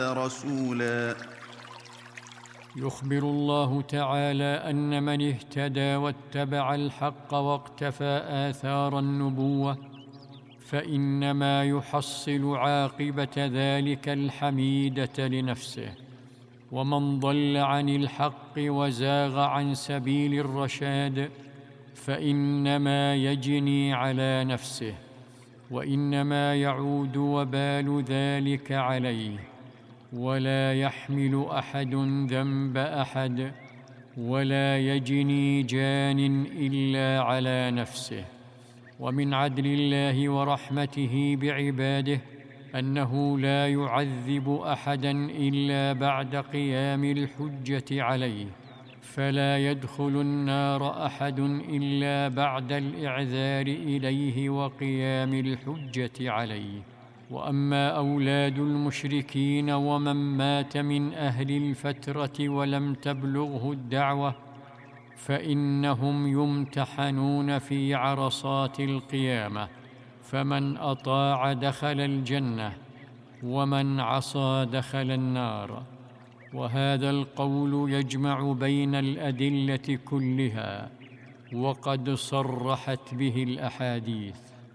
رسولا. يخبر الله تعالى أن من اهتدى واتبع الحق واقتفى آثار النبوة فإنما يحصل عاقبة ذلك الحميدة لنفسه، ومن ضل عن الحق وزاغ عن سبيل الرشاد فإنما يجني على نفسه، وإنما يعود وبال ذلك عليه، ولا يحمل أحد ذنب أحد، ولا يجني جان إلا على نفسه. ومن عدل الله ورحمته بعباده أنه لا يعذب أحدا إلا بعد قيام الحجة عليه، فلا يدخل النار أحد إلا بعد الإعذار إليه وقيام الحجة عليه. وأما أولاد المشركين ومن مات من أهل الفترة ولم تبلغه الدعوة فإنهم يمتحنون في عرصات القيامة، فمن أطاع دخل الجنة ومن عصى دخل النار. وهذا القول يجمع بين الأدلة كلها، وقد صرحت به الأحاديث.